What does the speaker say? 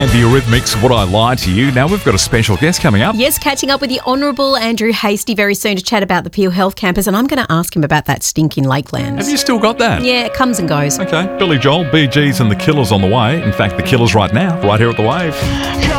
And the Eurythmics, Would I Lie to You? Now we've got a special guest coming up. Yes, catching up with the Honourable Andrew Hastie very soon to chat about the Peel Health Campus, and I'm going to ask him about that stink in Lakeland. Have you still got that? Yeah, it comes and goes. Okay. Billy Joel, Bee Gees and The Killers on the way. In fact, The Killers right now, right here at The Wave.